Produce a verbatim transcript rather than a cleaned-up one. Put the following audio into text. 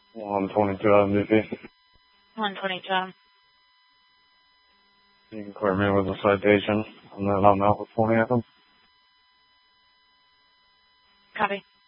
one twenty-two M V P. one twenty-two. You can clear me with a citation, and then I'm out with twenty of them. Copy.